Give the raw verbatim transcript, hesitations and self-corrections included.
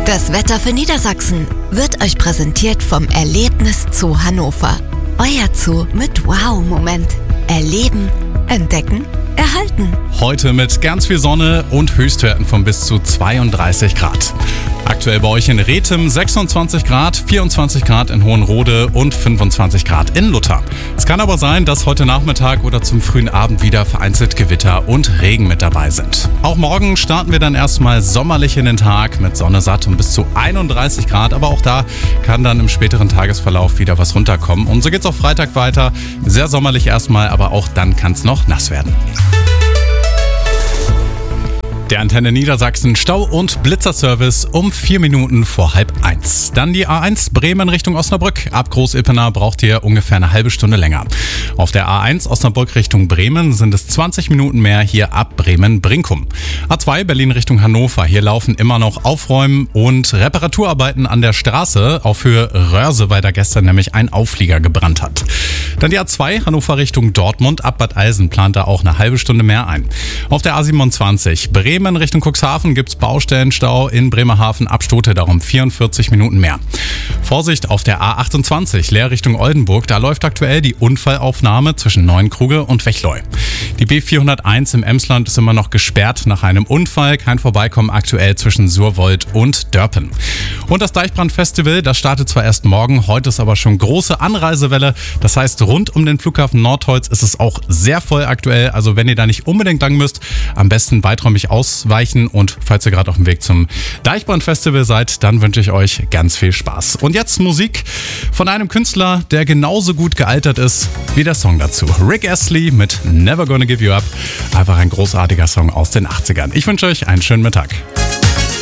Das Wetter für Niedersachsen wird euch präsentiert vom Erlebnis Zoo Hannover. Euer Zoo mit Wow-Moment. Erleben, entdecken, erhalten. Heute mit ganz viel Sonne und Höchstwerten von bis zu zweiunddreißig Grad. Aktuell bei euch in Rethem sechsundzwanzig Grad, vierundzwanzig Grad in Hohenrode und fünfundzwanzig Grad in Lutter. Es kann aber sein, dass heute Nachmittag oder zum frühen Abend wieder vereinzelt Gewitter und Regen mit dabei sind. Auch morgen starten wir dann erstmal sommerlich in den Tag mit Sonne satt und bis zu einunddreißig Grad. Aber auch da kann dann im späteren Tagesverlauf wieder was runterkommen. Und so geht's auch Freitag weiter. Sehr sommerlich erstmal, aber auch dann kann es noch nass werden. Der Antenne Niedersachsen Stau- und Blitzerservice um vier Minuten vor halb eins. Dann die A eins Bremen Richtung Osnabrück. Ab Groß-Ippener braucht ihr ungefähr eine halbe Stunde länger. Auf der A eins Osnabrück Richtung Bremen sind es zwanzig Minuten mehr hier ab Bremen-Brinkum. A zwei Berlin Richtung Hannover. Hier laufen immer noch Aufräumen und Reparaturarbeiten an der Straße auf Höhe Röhrse, weil da gestern nämlich ein Auflieger gebrannt hat. Dann die A zwei Hannover Richtung Dortmund. Ab Bad Eilsen plant da auch eine halbe Stunde mehr ein. Auf der A siebenundzwanzig Bremen In Richtung Cuxhaven gibt's Baustellenstau in Bremerhaven ab Stote, darum vierundvierzig Minuten mehr. Vorsicht auf der A achtundzwanzig Leer Richtung Oldenburg, da läuft aktuell die Unfallaufnahme zwischen Neuenkruge und Wechleu. Die B vierhunderteins im Emsland ist immer noch gesperrt nach einem Unfall, kein Vorbeikommen aktuell zwischen Surwold und Dörpen. Und das Deichbrand-Festival, das startet zwar erst morgen, heute ist aber schon große Anreisewelle, das heißt rund um den Flughafen Nordholz ist es auch sehr voll aktuell, also wenn ihr da nicht unbedingt lang müsst, am besten weiträumig ausweichen und falls ihr gerade auf dem Weg zum Deichbrand-Festival seid, dann wünsche ich euch ganz viel Spaß. Und jetzt Musik von einem Künstler, der genauso gut gealtert ist wie der Song dazu. Rick Astley mit Never Gonna Give You Up. Einfach ein großartiger Song aus den achtzigern. Ich wünsche euch einen schönen Mittag.